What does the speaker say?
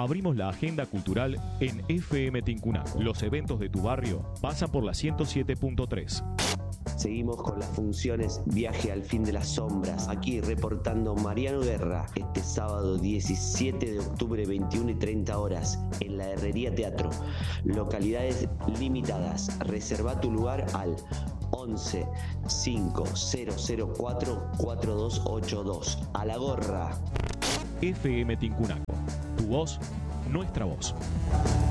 Abrimos la agenda cultural en FM Tincunaco. Los eventos de tu barrio pasan por la 107.3. Seguimos con las funciones Viaje al Fin de las Sombras. Aquí reportando Mariano Guerra este sábado 17 de octubre, 21 y 30 horas en la Herrería Teatro. Localidades limitadas. Reserva tu lugar al 11 5004 4282. A la gorra. FM Tincunaco. Tu voz, nuestra voz.